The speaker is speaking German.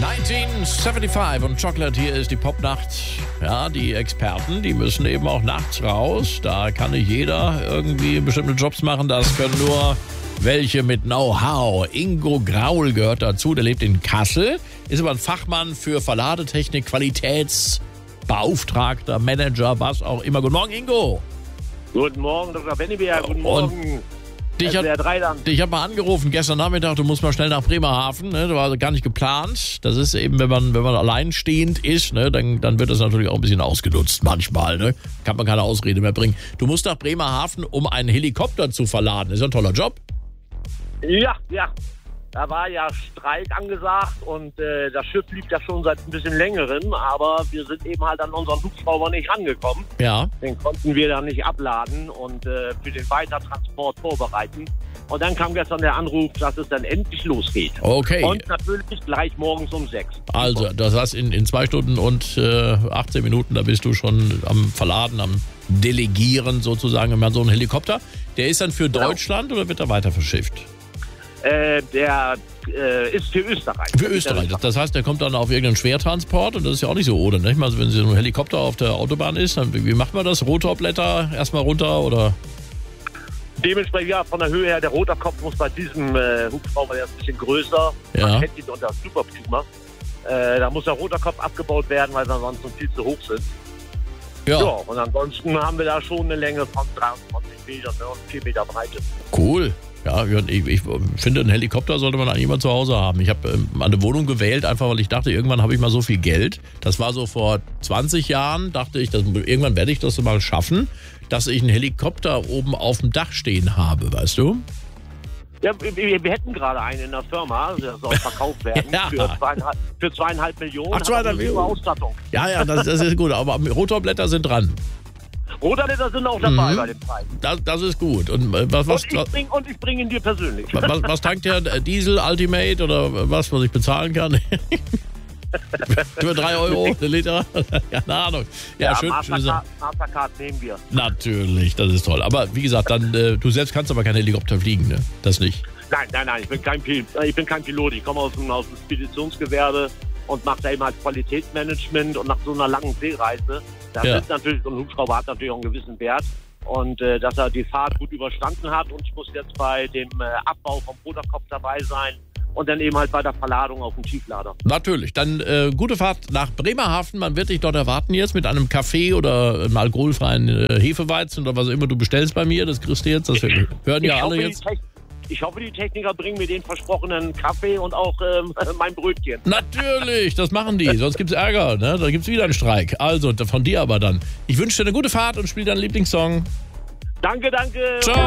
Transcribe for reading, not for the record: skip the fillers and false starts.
1975 und Chocolate, hier ist die Popnacht. Ja, die Experten, die müssen eben auch nachts raus. Da kann nicht jeder irgendwie bestimmte Jobs machen. Das können nur welche mit Know-how. Ingo Graul gehört dazu, der lebt in Kassel, ist aber ein Fachmann für Verladetechnik, Qualitätsbeauftragter, Manager, was auch immer. Guten Morgen, Ingo. Guten Morgen, Dr. Bennebier. Guten Morgen. Dich hat mal angerufen gestern Nachmittag, du musst mal schnell nach Bremerhaven, ne? Das war gar nicht geplant. Das ist eben, wenn man alleinstehend ist, ne, dann wird das natürlich auch ein bisschen ausgenutzt manchmal, ne? Kann man keine Ausrede mehr bringen. Du musst nach Bremerhaven, um einen Helikopter zu verladen. Ist ja ein toller Job. Ja. Da war ja Streik angesagt und das Schiff liegt ja schon seit ein bisschen längerem, aber wir sind eben halt an unseren Hubschrauber nicht rangekommen. Ja. Den konnten wir dann nicht abladen und für den Weitertransport vorbereiten. Und dann kam gestern der Anruf, dass es dann endlich losgeht. Okay. Und natürlich gleich morgens um 6. Also, das heißt, in 2 Stunden und 18 Minuten, da bist du schon am Verladen, am Delegieren sozusagen, wenn man so einen Helikopter. Der ist dann für Deutschland oder wird er weiter verschifft? Der ist für Österreich. Für Österreich. Das heißt, der kommt dann auf irgendeinen Schwertransport und das ist ja auch nicht so ohne, nicht? Also wenn so ein Helikopter auf der Autobahn ist, dann wie macht man das? Rotorblätter erstmal runter oder? Dementsprechend, ja, von der Höhe her, der Rotorkopf muss bei diesem Hubschrauber, der ist ein bisschen größer. Ja. Man kennt ihn unter Super Puma. Da muss der Rotorkopf abgebaut werden, weil sie ansonsten viel zu hoch sind. Ja, und ansonsten haben wir da schon eine Länge von 23 Metern und 4 Meter Breite. Cool. Ja, ich finde, einen Helikopter sollte man eigentlich immer zu Hause haben. Ich habe eine Wohnung gewählt, einfach weil ich dachte, irgendwann habe ich mal so viel Geld. Das war so vor 20 Jahren, dachte ich, irgendwann werde ich das mal schaffen, dass ich einen Helikopter oben auf dem Dach stehen habe, weißt du? Ja, wir hätten gerade einen in der Firma, der soll verkauft werden Ja. für 2,5 Millionen. Ach, 2,5 Millionen. Ausstattung. Ja, das ist gut, aber Rotorblätter sind dran. Rotorliter sind auch dabei bei dem Preis. Das ist gut. Und Ich bringe ihn dir persönlich. was tankt der? Diesel Ultimate oder was ich bezahlen kann? Für 3 Euro der Liter? Keine Ahnung. Ja, schön. Mastercard nehmen wir. Natürlich, das ist toll. Aber wie gesagt, dann du selbst kannst aber kein Helikopter fliegen, ne? Das nicht. Nein, ich bin kein Pilot. Ich komme aus dem Speditionsgewerbe und mache da eben halt Qualitätsmanagement und nach so einer langen Seereise, ist natürlich, so ein Hubschrauber hat natürlich auch einen gewissen Wert und dass er die Fahrt gut überstanden hat und ich muss jetzt bei dem Abbau vom Rotorkopf dabei sein und dann eben halt bei der Verladung auf dem Tieflader. Natürlich, dann gute Fahrt nach Bremerhaven, man wird dich dort erwarten jetzt mit einem Kaffee oder einem alkoholfreien Hefeweizen oder was immer du bestellst bei mir, das kriegst du jetzt, das hören ja alle jetzt. Ich hoffe, die Techniker bringen mir den versprochenen Kaffee und auch mein Brötchen. Natürlich, das machen die, sonst gibt's Ärger, ne? Da gibt's wieder einen Streik. Also, von dir aber dann. Ich wünsche dir eine gute Fahrt und spiel deinen Lieblingssong. Danke. Ciao.